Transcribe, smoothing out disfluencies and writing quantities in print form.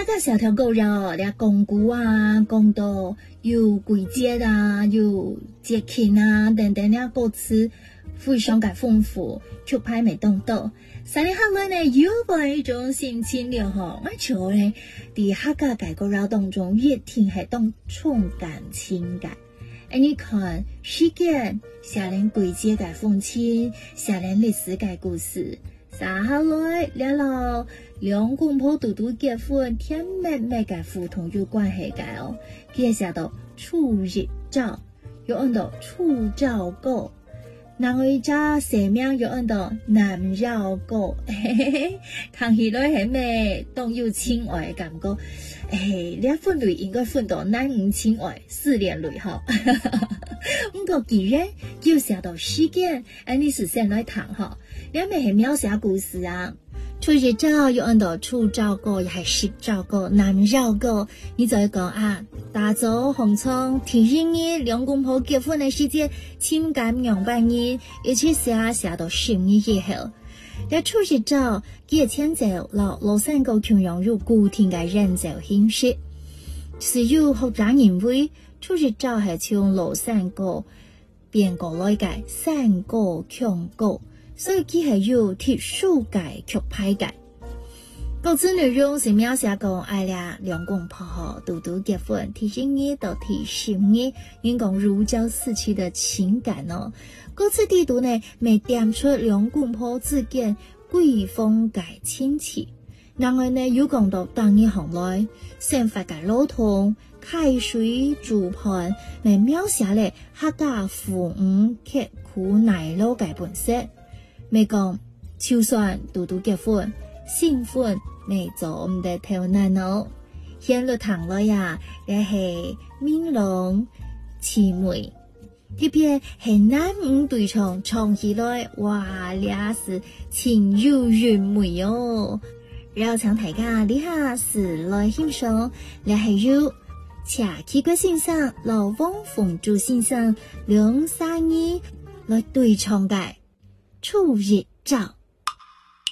个小条狗肉，你讲古啊，讲到有季节啊，有节庆啊等等的歌词，非常嘅丰富，曲牌未动到。三年客人呢，有過一種心情了吼，我瞧呢，喺客家改歌擾當中，越聽係當充感情感。你看，時間寫人季節嘅風情，寫人歷史嘅故事。三下來了咯，兩公婆獨獨結婚，甜蜜蜜嘅互動有關係嘅哦。佢寫到處日照，有按到處照歌。然後一隻生命有按到南繞歌，聽起來係咩？當有情愛感覺，呢一分類應該分到南五情愛四連類吼。不過既然要寫到時間，你是先來談吼，你咪係描寫故事啊。處日照有按到處照歌，又係時照歌、南繞歌，你就講啊，大早紅蔥天陰日，兩公婆結婚嘅時節，情感兩百年，一起寫到10年以後。但處日照佢遷就老三個強融入固定嘅人造形式，是有學者認為處日照係從老三個變過來嘅三個強歌。所以佢係有特殊嘅曲牌嘅，歌詞內容是描寫講愛倆兩公婆獨獨結婚，提醒你到提醒你，應講如膠似漆的情感哦。歌詞地圖呢，未點出兩公婆之間閨風嘅親切，然後呢有講到當年行來生活嘅路途、開水煮盤，未描寫咧客家父母刻苦耐勞嘅本色。未講，就算獨獨結婚，新婚未做唔得頭難哦。現在談來呀，也係明朗凄美，特別係男女對唱唱起來，哇，也是情有緣美哦。然後請大家呢下時來欣賞，也係有茶器嘅先生、老翁鳳珠先生兩三二來對唱嘅。處日照。